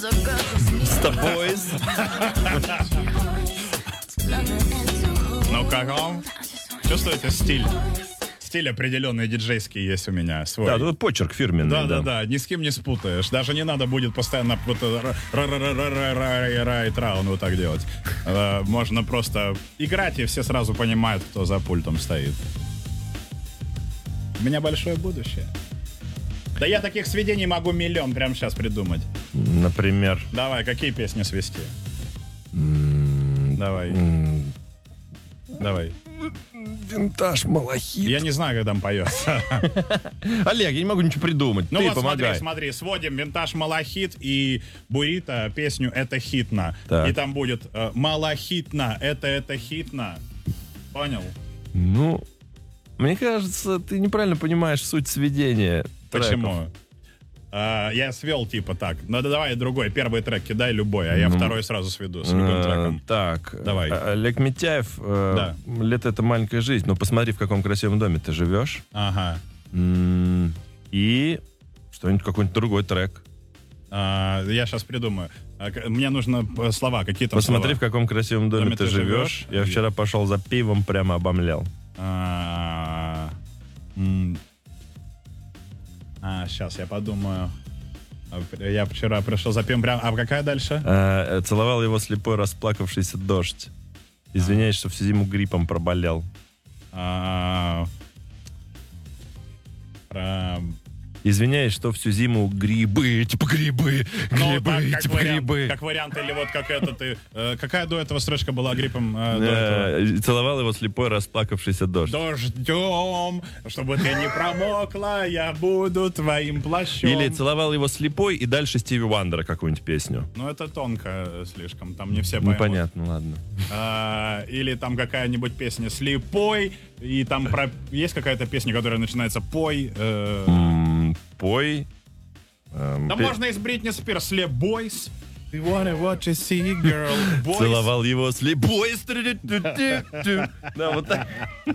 С тобой. Ну как вам? Чувствуете стиль? Стиль определенный диджейский есть у меня свой. Да, тут почерк фирменный. Да, ни с кем не спутаешь. Даже не надо будет постоянно вот раунд вот так делать. Можно просто играть, и все сразу понимают, кто за пультом стоит. У меня большое будущее. Да я таких сведений могу миллион прямо сейчас придумать. Например? Давай, какие песни свести? Давай. Давай. Винтаж Малахит. Я не знаю, как там поется. Олег, я не могу ничего придумать. Ну ты вот помогай. смотри, сводим Винтаж Малахит и Бурито песню «Это хитно». Так. И там будет «Малахитно, это хитно». Понял? Ну, мне кажется, ты неправильно понимаешь суть сведения треков. Почему? Я свел типа так. Ну давай другой. Первый трек кидай любой, а я второй сразу сведу с любым треком. Так, Давай. Олег Митяев, Да. «Лето — это маленькая жизнь». Но посмотри, в каком красивом доме ты живешь. Ага. И что-нибудь, какой-нибудь другой трек. Я сейчас придумаю. Мне нужно слова, какие там Посмотри, слова. в каком красивом доме ты живешь. Я вчера пошел за пивом, прямо обомлел. Сейчас я подумаю. Я вчера пришел за пивом прям. А какая дальше? Целовал его слепой расплакавшийся дождь. Извиняюсь, что всю зиму гриппом проболел. Извиняюсь, что всю зиму грибы, типа грибы, грибы. Как вариант, или вот как это ты... Какая до этого строчка была гриппом? До этого? Целовал его слепой расплакавшийся дождь. Дождем, чтобы ты не промокла, я буду твоим плащом. Или целовал его слепой, и дальше Стиви Уандера какую-нибудь песню. Ну, это тонко слишком, там не все Ну, поймут. понятно, ладно. Или там какая-нибудь песня «Слепой», и там есть какая-то песня, которая начинается «Пой». Пой. Да можно из Бритни Спирс «Слеп Бойс». You wanna watch a see, girl, boys. Целовал его слепой. Да, вот так.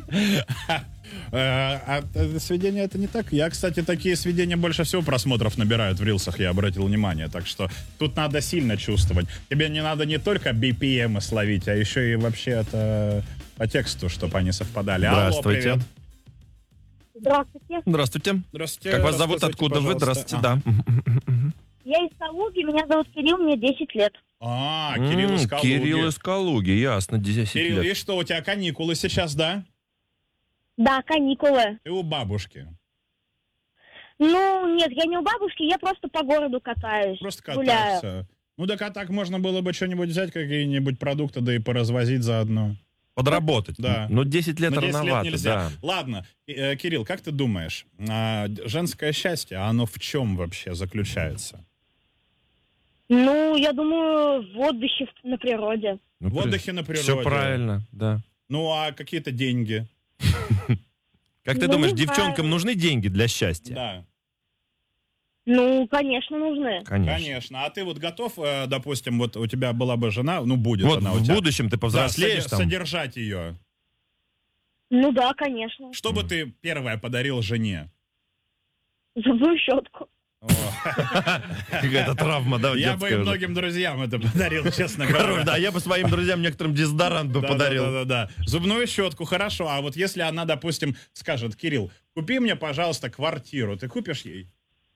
Сведения это не так. Я, кстати, такие сведения больше всего просмотров набирают в рилсах, я обратил внимание. Так что тут надо сильно чувствовать. Тебе не надо не только BPM словить, а еще и вообще это по тексту, чтобы они совпадали. Алло, привет. Здравствуйте. Здравствуйте. Здравствуйте. Как вас зовут? Рассказывайте, Откуда вы? пожалуйста. Здравствуйте, да. Я из Калуги, меня зовут Кирилл, мне 10 лет. Кирилл из Калуги. Кирилл из Калуги, ясно, 10 Кирилл, лет. и что, у тебя каникулы сейчас, да? Да, каникулы. Ты у бабушки. Ну, нет, я не у бабушки, я просто по городу катаюсь. Просто гуляю. кататься. Ну так, а так можно было бы что-нибудь взять, какие-нибудь продукты, да и поразвозить заодно. Подработать. Да. Ну, 10 лет На 10 рановато, лет нельзя. да. Ладно, Кирилл, как ты думаешь, женское счастье, оно в чем вообще заключается? Ну, я думаю, в отдыхе на природе. Ну, В отдыхе на природе. Все правильно, да. Ну, а какие-то деньги? Как ты Ну, думаешь, не знаю. девчонкам нужны деньги для счастья? Да, Ну, конечно, нужны. Конечно. А ты вот готов, допустим, вот у тебя была бы жена, ну, будет Вот она у в тебя. будущем ты повзрослеешь Да, там. содержать ее. Ну да, конечно. Что бы ты первое подарил жене? Зубную щетку. Какая-то травма, да, Я бы детская и уже. многим друзьям это подарил, честно Хорош, говоря. да, я бы своим друзьям некоторым дезодорант бы подарил. Да. Зубную щетку, хорошо. А вот если она, допустим, скажет: Кирилл, купи мне, пожалуйста, квартиру, ты купишь ей?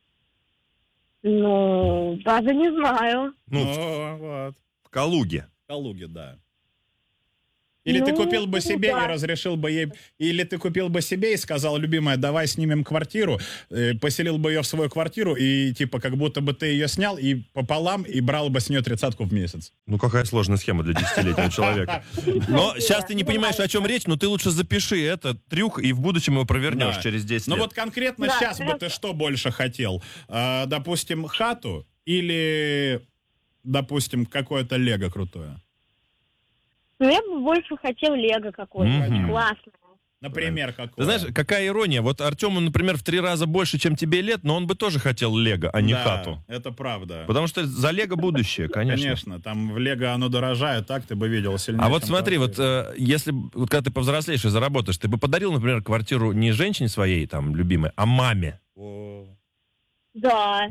Ну, даже не знаю. Ну, Вот. в Калуге. В Калуге, да. Или ты Ну, купил бы себе да. и разрешил бы ей... Или ты купил бы себе и сказал: любимая, давай снимем квартиру, поселил бы ее в свою квартиру, и типа как будто бы ты ее снял и пополам, и брал бы с нее 30-ку в месяц. Ну, какая сложная схема для 10-летнего человека. Но сейчас ты не понимаешь, о чем речь, но ты лучше запиши этот трюк, и в будущем его провернешь Да. через 10 Ну лет. вот конкретно Да, сейчас бы хорошо. ты что больше хотел? Допустим, хату или, допустим, какое-то лего крутое? Ну, я бы больше хотел Лего какой-нибудь. Мгм. Классно. Например, какое? Ты знаешь, какая ирония. Вот Артему, например, в 3 раза больше, чем тебе лет, но он бы тоже хотел лего, а не Да, хату. это правда. Потому что за лего будущее, конечно. Конечно, там в лего оно дорожает, так ты бы видел сильнее. А вот чем смотри, вот квартира. если вот когда ты повзрослеешь и заработаешь, ты бы подарил, например, квартиру не женщине своей, там, любимой, а маме. О, Да. О,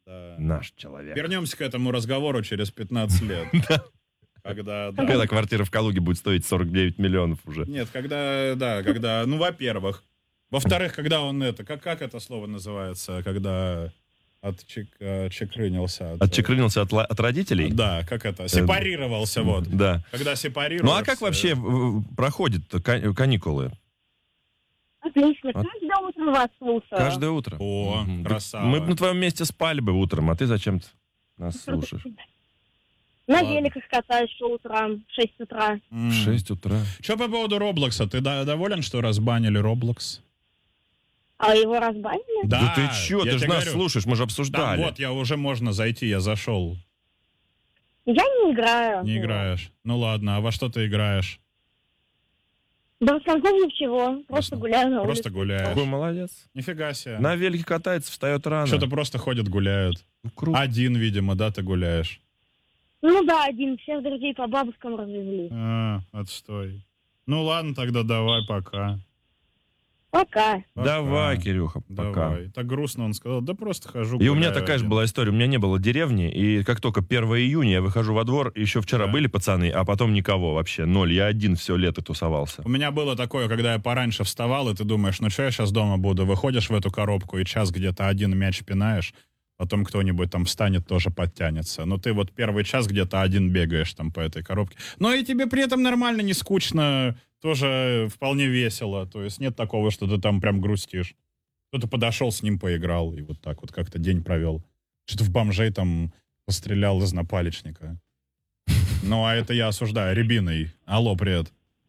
Да. Наш человек. Вернемся к этому разговору через 15 лет. Когда, да. Когда квартира в Калуге будет стоить 49 миллионов уже. Нет, когда, ну, во-первых. Во-вторых, когда он как это слово называется, когда отчекрынился. Отчекрынился от родителей? Да, как это, сепарировался, вот. Да. Когда сепарируешься. Ну а как вообще проходят каникулы? Отлично, каждое утро вас слушаю. Каждое утро. О, Мгм. красава. Мы бы на твоем месте спали бы утром, а ты зачем-то нас слушаешь. На Ладно. великах катаюсь по утрам, в 6 утра. В 6 утра. Что по поводу Роблокса? Ты доволен, что разбанили Роблокс? А его разбанили? Да ты чё, я ты же тебе нас говорю. слушаешь, мы же Там обсуждали. вот, уже можно зайти, я зашел. Я не играю. Не играешь. Ну ладно, а во что ты играешь? Да в основном ничего, просто гуляю на улице. Просто гуляешь. Какой молодец. Нифига себе. На велике катается, встает рано. Что-то просто ходят, гуляют. Ну, круто. Один, видимо, да, ты гуляешь. Ну да, один, всех друзей по бабушкам развезли. Отстой. Ну ладно, тогда давай, пока. Пока. Давай, Пока. Кирюха, пока. Давай. Так грустно он сказал. Да просто хожу, И у меня гуляю такая же один. была история. У меня не было деревни, и как только 1 июня я выхожу во двор, еще вчера Да. были пацаны, а потом никого вообще. 0. Я один все лето тусовался. У меня было такое, когда я пораньше вставал, и ты думаешь, ну что я сейчас дома буду? Выходишь в эту коробку, и час где-то один мяч пинаешь, потом кто-нибудь там встанет, тоже подтянется. Но ты вот первый час где-то один бегаешь там по этой коробке. Но и тебе при этом нормально, не скучно, тоже вполне весело. То есть нет такого, что ты там прям грустишь. Кто-то подошел, с ним поиграл, и вот так вот как-то день провел. Что-то в бомжей там пострелял из напалечника. Ну, а это я осуждаю. Рябиной. Алло, привет.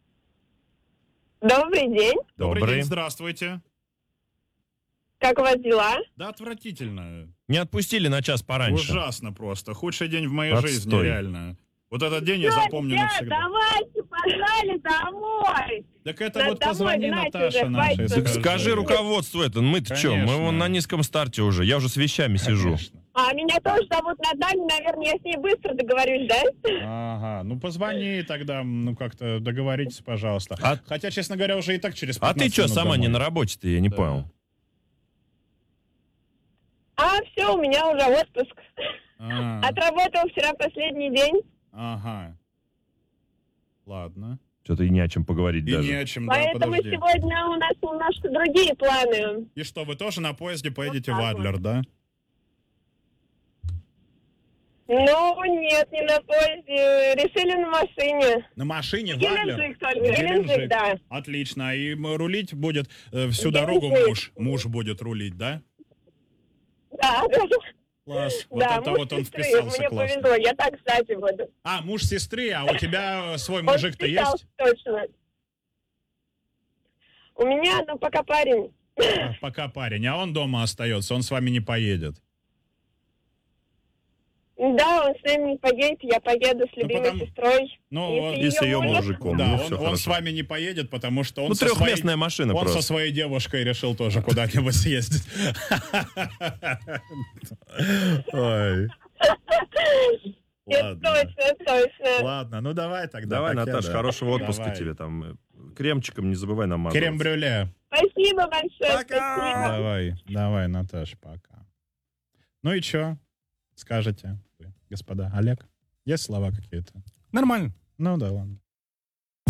Добрый день. Добрый Добрый. день, здравствуйте. Как у вас дела? Да, отвратительно. Не отпустили на час пораньше. Ужасно просто. Худший день в моей Отстой. жизни, реально. Вот этот день я запомню навсегда. Давайте, погнали домой. Так это Да вот домой позвони гнать Наташе уже, нашей. хватит. Так скажи руководству это. Мы-то что? Мы Конечно. вон на низком старте уже. Я уже с вещами сижу. Конечно. А меня тоже зовут Наталья, наверное, я с ней быстро договорюсь, да? Ага, ну позвони тогда, ну как-то договоритесь, пожалуйста. А- Хотя, честно говоря, уже и так через А 15 ты что, минут сама домой. не на работе-то? Я не Да. понял. А, все, у меня уже отпуск. А, Отработал вчера последний день, Ага. Ладно. Что-то и не о чем поговорить И даже. не о чем, да, поэтому подожди. сегодня у нас немножко другие планы. И что, вы тоже на поезде поедете Вот в так Адлер, да? Ну, нет, не на поезде, решили на машине. На машине в Адлер? Геленджик только, Геленджик, да. Отлично. И рулить будет всю Геленджик. дорогу муж будет рулить, да? Да, да. Класс. Вот Да, это муж вот он сестры, вписался мне классно. повезло, я так, кстати, буду. А, муж сестры, а у тебя свой Он мужик-то вписался, есть? точно. У меня, ну, пока парень. Пока парень, а он дома остается, он с вами не поедет. Да, он с нами не поедет, я поеду с любимой потому- сестрой. Ну, вот, И с её мужем. мужиком. Да, Ну, он, всё он хорошо. с вами не поедет, потому что он, Ну, со, трехместная своей, машина он просто. со своей девушкой решил тоже куда-нибудь съездить. Ой. Это Ладно. точно, точно. Ладно, ну давай тогда. Давай, покеда. Наташа, хорошего отпуска Давай. тебе там. Кремчиком не забывай намазывать. Крем-брюле. Спасибо большое. Пока! Спасибо. Давай, Наташ, пока. Ну и что скажете, вы, господа? Олег, есть слова какие-то? Нормально. Ну да, ладно.